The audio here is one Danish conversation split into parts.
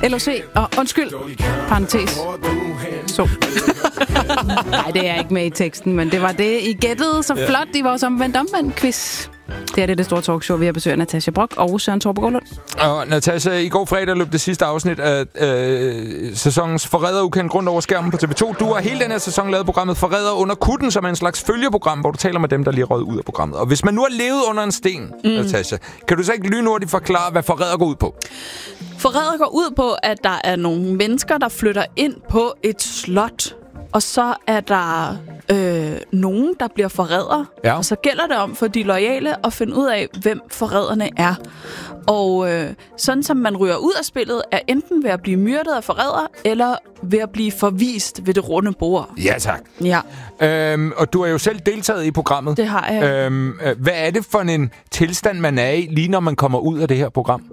LOC, og undskyld, parentes. Så. Nej, det er ikke med i teksten, men det var det, I gættede så flot i vores omvendt-quiz. Det er det store talkshow, vi har besøgt Natasha Brock og Søren Torpe Gaardlund. Og Natasha, i går fredag løb det sidste afsnit af sæsonens Forræder ukendt grund over skærmen på TV2. Du har hele den her sæson lavet programmet Forræder under kutten, som er en slags følgeprogram, hvor du taler med dem, der lige er røget ud af programmet. Og hvis man nu har levet under en sten, Natasha, kan du så ikke lynhurtigt forklare, hvad Forræder går ud på? Forræder går ud på, at der er nogle mennesker, der flytter ind på et slot. Og så er der nogen, der bliver forrædere. Ja. Og så gælder det om for de loyale at finde ud af, hvem forræderne er. Og sådan som man ryger ud af spillet, er enten ved at blive myrdet af forrædere, eller ved at blive forvist ved det runde bord. Ja, tak. Ja. Og du har jo selv deltaget i programmet. Det har jeg. Hvad er det for en tilstand, man er i, lige når man kommer ud af det her program?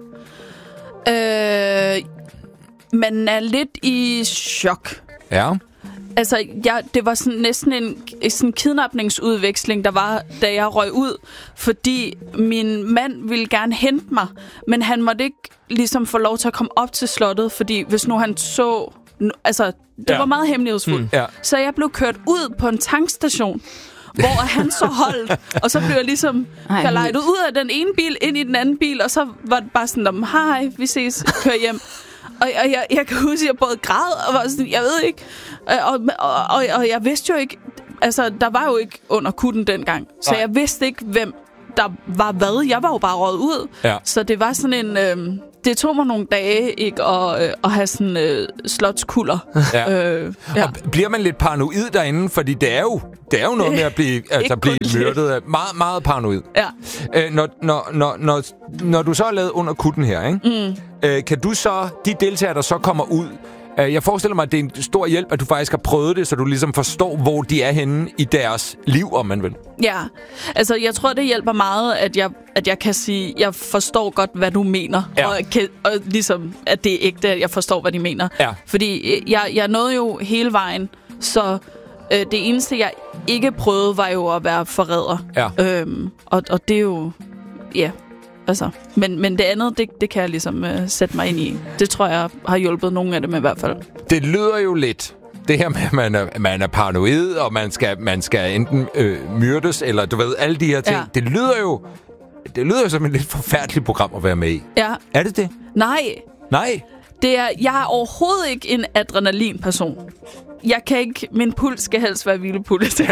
Man er lidt i chok. Ja. Altså, det var sådan næsten en kidnapningsudveksling, der var, da jeg røg ud. Fordi min mand ville gerne hente mig, men han måtte ikke ligesom få lov til at komme op til slottet, fordi hvis nu han så... Altså, det var meget hemmelighedsfuldt. Ja. Så jeg blev kørt ud på en tankstation, hvor han så holdt, og så blev jeg ligesom lejdet ud af den ene bil, ind i den anden bil, og så var det bare sådan, hej, vi ses, kør hjem. Og jeg kan huske, at jeg både græd og var sådan, jeg ved ikke. Og jeg vidste jo ikke, altså der var jo ikke under kutten dengang. Så jeg vidste ikke, hvem der var hvad. Jeg var jo bare røget ud. Ja. Så det var sådan en... det tog mig nogle dage ikke at have sådan slotskulder. Ja. Ja. Og bliver man lidt paranoid derinde? Fordi det er jo noget med at blive myrdet. Meget, meget paranoid. Ja. Når du så er lavet under kutten her, ikke? Kan du så, de deltagere, der så kommer ud, jeg forestiller mig, at det er en stor hjælp, at du faktisk har prøvet det, så du ligesom forstår, hvor de er henne i deres liv, om man vil. Ja, altså jeg tror, det hjælper meget, at jeg kan sige, jeg forstår godt, hvad du mener. Ja. Og ligesom, at det er ægte, at jeg forstår, hvad de mener. Ja. Fordi jeg nåede jo hele vejen, så det eneste, jeg ikke prøvede, var jo at være forræder. Ja. Og det er jo... Ja... Altså, men det andet, det kan jeg ligesom sætte mig ind i. Det tror jeg har hjulpet nogle af dem i hvert fald. Det lyder jo lidt, det her med, at man er paranoid, og man skal enten myrdes, eller du ved, alle de her ting. Ja. Det lyder jo som et lidt forfærdeligt program at være med i. Ja. Er det det? Nej. Jeg er overhovedet ikke en adrenalin-person. Jeg kan ikke... Min puls skal helst være hvilepuls.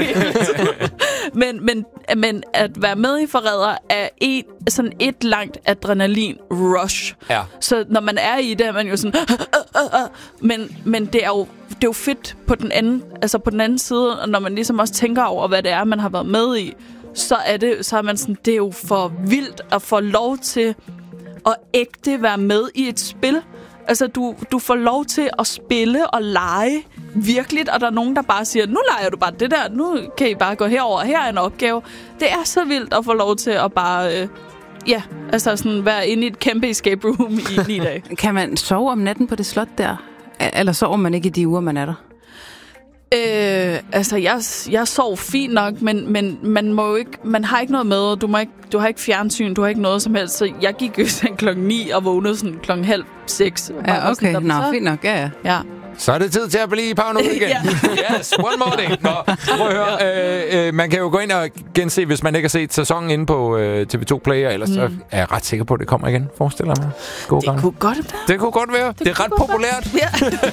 men at være med i Forræder er sådan et langt adrenalin-rush. Ja. Så når man er i det, er man jo sådan... Men det er jo fedt på den anden side, og når man ligesom også tænker over, hvad det er, man har været med i, så er man sådan... Det er jo for vildt at få lov til at ægte være med i et spil. Altså, du får lov til at spille og lege virkeligt, og der er nogen, der bare siger, nu leger du bare det der, nu kan I bare gå herover, her er en opgave. Det er så vildt at få lov til at bare, sådan være inde i et kæmpe escape room i 9 dage. Kan man sove om natten på det slot der? Eller sover man ikke i de uger, man er der? Jeg sov fint nok, men man må jo ikke, man har ikke noget med, du har ikke fjernsyn, du har ikke noget som helst, så jeg gik jo sådan 9:00 og vågnede sådan 5:30. Ja, okay, fint nok, ja. Så er det tid til at blive paranoid igen. Yes, one more day. Nå, prøv at høre. Man kan jo gå ind og gense, hvis man ikke har set sæsonen inde på TV2 Play, ellers så er jeg ret sikker på, at det kommer igen. Forestiller mig. Det kunne godt være. Det er ret populært. Ja.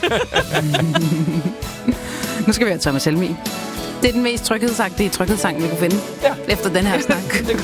Nu skal vi have Thomas Helmig. Det er den mest tryghedsagtige tryghedssang, vi kunne finde efter den her snak.